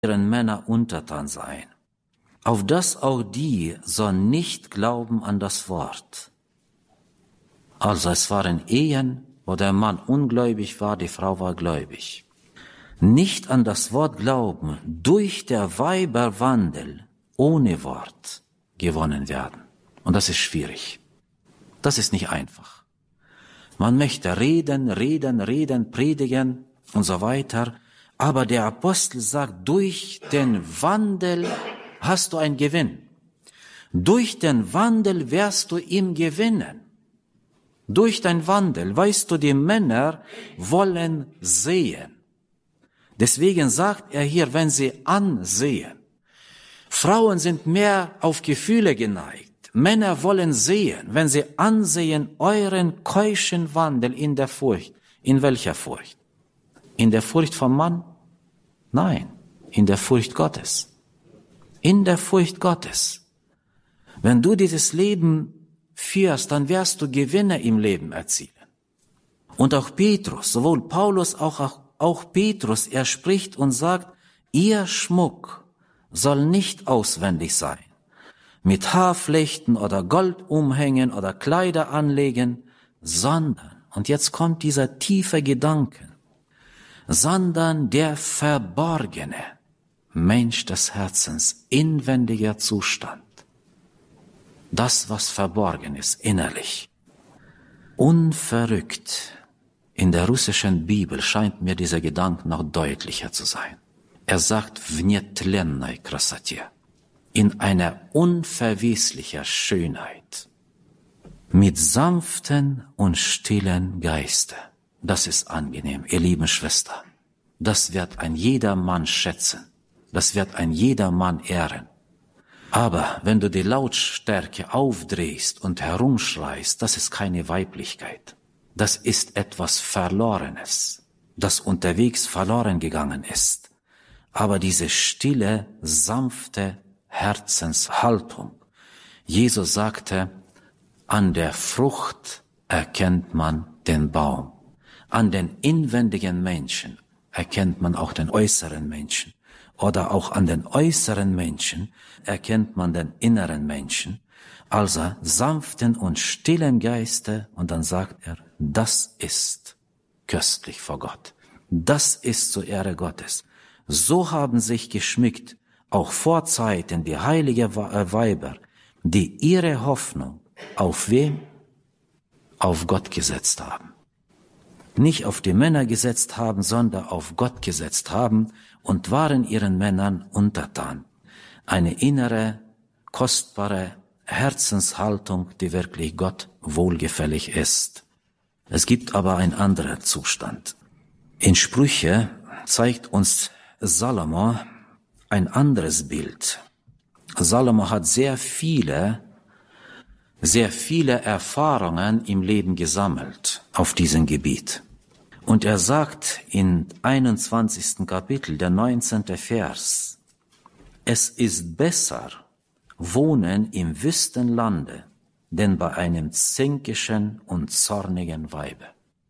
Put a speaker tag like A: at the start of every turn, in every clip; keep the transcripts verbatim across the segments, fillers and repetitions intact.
A: ihren Männern untertan sein, auf dass auch die sollen nicht glauben an das Wort. Also es waren Ehen, wo der Mann ungläubig war, die Frau war gläubig. Nicht an das Wort glauben, durch der Weiberwandel ohne Wort gewonnen werden. Und das ist schwierig. Das ist nicht einfach. Man möchte reden, reden, reden, predigen und so weiter. Aber der Apostel sagt, durch den Wandel hast du einen Gewinn. Durch den Wandel wirst du ihm gewinnen. Durch den Wandel, weißt du, die Männer wollen sehen. Deswegen sagt er hier, wenn sie ansehen. Frauen sind mehr auf Gefühle geneigt. Männer wollen sehen, wenn sie ansehen, euren keuschen Wandel in der Furcht. In welcher Furcht? In der Furcht vom Mann? Nein, in der Furcht Gottes. In der Furcht Gottes. Wenn du dieses Leben führst, dann wirst du Gewinne im Leben erzielen. Und auch Petrus, sowohl Paulus auch, auch, auch Petrus, er spricht und sagt, ihr Schmuck soll nicht auswendig sein, mit Haarflechten oder Goldumhängen oder Kleider anlegen, sondern, und jetzt kommt dieser tiefe Gedanke, sondern der verborgene Mensch des Herzens, inwendiger Zustand. Das, was verborgen ist, innerlich. Unverrückt. In der russischen Bibel scheint mir dieser Gedanke noch deutlicher zu sein. Er sagt, в нетленной красоте, in einer unverweslicher Schönheit, mit sanften und stillen Geiste. Das ist angenehm, ihr lieben Schwestern. Das wird ein jeder Mann schätzen. Das wird ein jeder Mann ehren. Aber wenn du die Lautstärke aufdrehst und herumschreist, das ist keine Weiblichkeit. Das ist etwas Verlorenes, das unterwegs verloren gegangen ist. Aber diese stille, sanfte Herzenshaltung. Jesus sagte, an der Frucht erkennt man den Baum. An den inwendigen Menschen erkennt man auch den äußeren Menschen. Oder auch an den äußeren Menschen erkennt man den inneren Menschen. Also sanften und stillen Geiste. Und dann sagt er, das ist köstlich vor Gott. Das ist zur Ehre Gottes. So haben sich geschmückt, auch vor Zeiten, die heilige Weiber, die ihre Hoffnung auf wem? Auf Gott gesetzt haben. Nicht auf die Männer gesetzt haben, sondern auf Gott gesetzt haben und waren ihren Männern untertan. Eine innere, kostbare Herzenshaltung, die wirklich Gott wohlgefällig ist. Es gibt aber einen anderen Zustand. In Sprüche zeigt uns Salomo ein anderes Bild. Salomo hat sehr viele, sehr viele Erfahrungen im Leben gesammelt auf diesem Gebiet. Und er sagt in einundzwanzigsten Kapitel, der neunzehnte Vers, es ist besser wohnen im Wüstenlande, denn bei einem zänkischen und zornigen Weibe.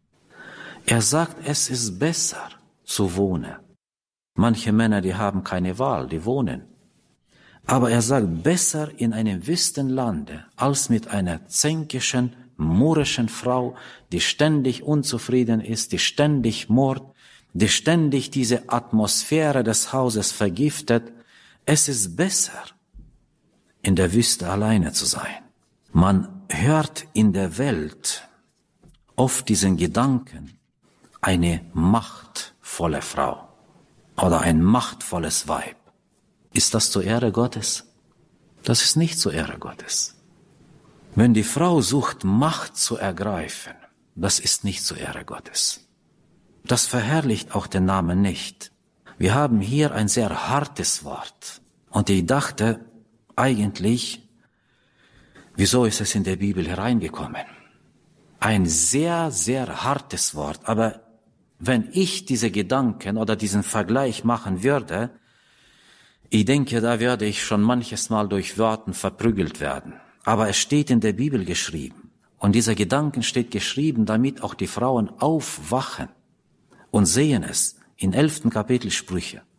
A: Er sagt, es ist besser zu wohnen. Manche Männer, die haben keine Wahl, die wohnen. Aber er sagt, besser in einem Wüstenlande als mit einer zänkischen, murrischen Frau, die ständig unzufrieden ist, die ständig murrt, die ständig diese Atmosphäre des Hauses vergiftet. Es ist besser, in der Wüste alleine zu sein. Man hört in der Welt oft diesen Gedanken, eine machtvolle Frau oder ein machtvolles Weib. Ist das zur Ehre Gottes? Das ist nicht zur Ehre Gottes. Wenn die Frau sucht, Macht zu ergreifen, das ist nicht zur Ehre Gottes. Das verherrlicht auch den Namen nicht. Wir haben hier ein sehr hartes Wort. Und ich dachte eigentlich, wieso ist es in der Bibel hereingekommen? Ein sehr, sehr hartes Wort. Aber wenn ich diese Gedanken oder diesen Vergleich machen würde, ich denke, da werde ich schon manches Mal durch Worten verprügelt werden. Aber es steht in der Bibel geschrieben. Und dieser Gedanken steht geschrieben, damit auch die Frauen aufwachen und sehen es in elften Kapitel Sprüche.